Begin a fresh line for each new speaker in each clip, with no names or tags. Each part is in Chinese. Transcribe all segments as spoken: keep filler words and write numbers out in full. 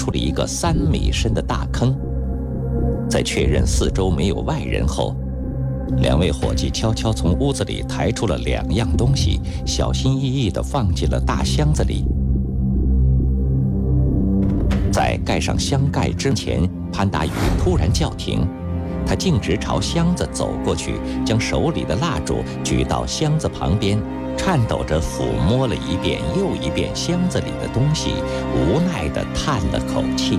出了一个三米深的大坑。在确认四周没有外人后，两位伙计悄悄从屋子里抬出了两样东西，小心翼翼地放进了大箱子里。在盖上箱盖之前，潘达宇突然叫停，他径直朝箱子走过去，将手里的蜡烛举到箱子旁边，颤抖着抚摸了一遍又一遍箱子里的东西，无奈地叹了口气。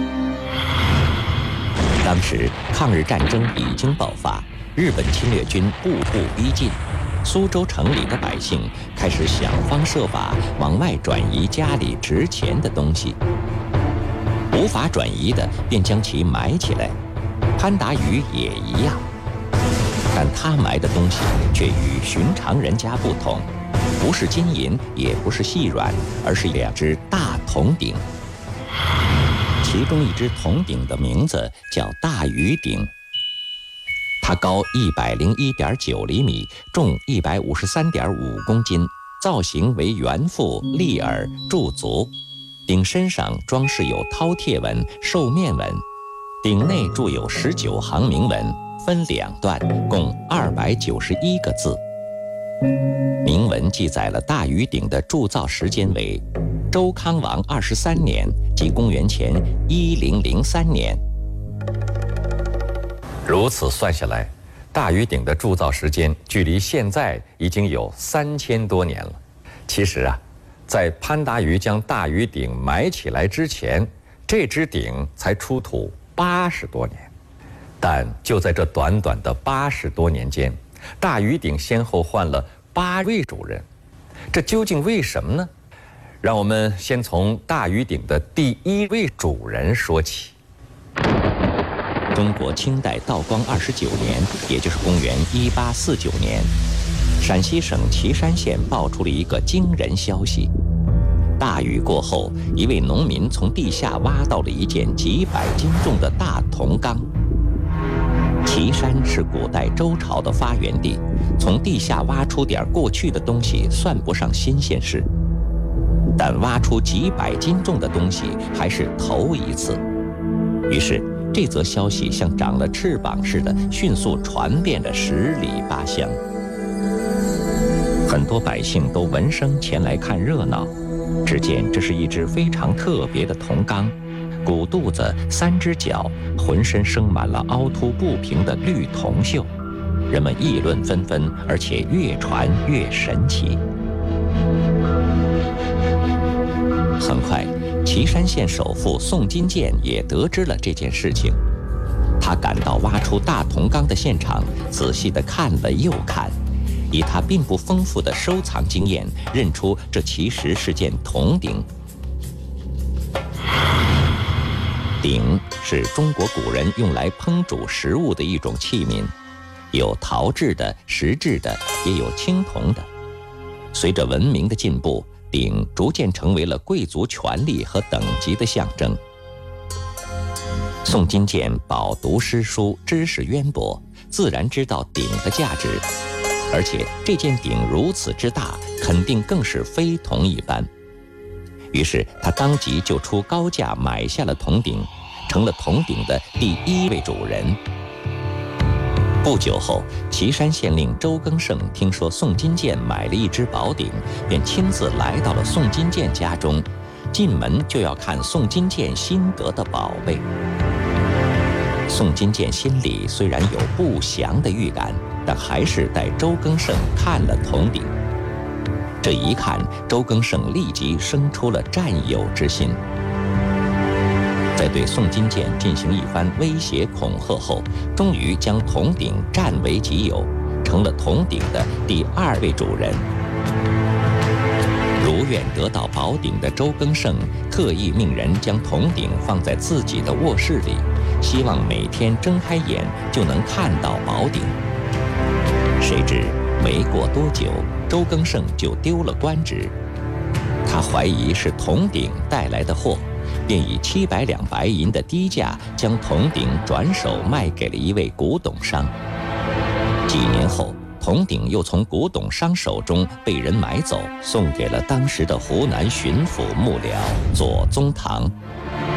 当时抗日战争已经爆发，日本侵略军步步逼近，苏州城里的百姓开始想方设法往外转移家里值钱的东西，无法转移的便将其埋起来。潘达宇也一样，但他埋的东西却与寻常人家不同，不是金银，也不是细软，而是两只大铜鼎。其中一只铜鼎的名字叫大禹鼎，它高一百零一点九厘米，重一百五十三点五公斤，造型为圆腹、立耳、柱足。鼎身上装饰有饕餮纹、兽面纹，鼎内铸有十九行铭文，分两段，共二百九十一个字。铭文记载了大禹鼎的铸造时间为周康王二十三年，即公元前一零零三年。如此算下来，大禹鼎的铸造时间距离现在已经有三千多年了。其实啊，在潘达宇将大禹鼎埋起来之前，这只鼎才出土八十多年。但就在这短短的八十多年间，大禹鼎先后换了八位主人，这究竟为什么呢？让我们先从大禹鼎的第一位主人说起。中国清代道光二十九年，也就是公元一八四九年，陕西省岐山县爆出了一个惊人消息：大雨过后，一位农民从地下挖到了一件几百斤重的大铜缸。岐山是古代周朝的发源地，从地下挖出点过去的东西算不上新鲜事，但挖出几百斤重的东西还是头一次。于是这则消息像长了翅膀似的，迅速传遍了十里八乡。很多百姓都闻声前来看热闹。只见这是一只非常特别的铜缸，鼓肚子，三只脚，浑身生满了凹凸不平的绿铜锈。人们议论纷纷，而且越传越神奇。很快，岐山县首富宋金建也得知了这件事情。他赶到挖出大铜缸的现场，仔细地看了又看，以他并不丰富的收藏经验，认出这其实是件铜鼎。鼎是中国古人用来烹煮食物的一种器皿，有陶制的、石制的，也有青铜的。随着文明的进步，鼎逐渐成为了贵族权力和等级的象征。宋金建饱读诗书，知识渊博，自然知道鼎的价值，而且这件鼎如此之大，肯定更是非同一般。于是他当即就出高价买下了铜鼎，成了铜鼎的第一位主人。不久后，岐山县令周庚盛听说宋金建买了一只宝鼎，便亲自来到了宋金建家中，进门就要看宋金建新得的宝贝。宋金建心里虽然有不祥的预感，但还是带周庚盛看了铜鼎。这一看，周庚盛立即生出了占有之心。在对宋金建进行一番威胁恐吓后，终于将铜鼎占为己有，成了铜鼎的第二位主人。如愿得到宝鼎的周庚盛，特意命人将铜鼎放在自己的卧室里，希望每天睁开眼就能看到宝鼎。谁知没过多久，周庚盛就丢了官职。他怀疑是铜鼎带来的祸，便以七百两白银的低价将铜鼎转手卖给了一位古董商。几年后，铜鼎又从古董商手中被人买走，送给了当时的湖南巡抚幕僚左宗棠。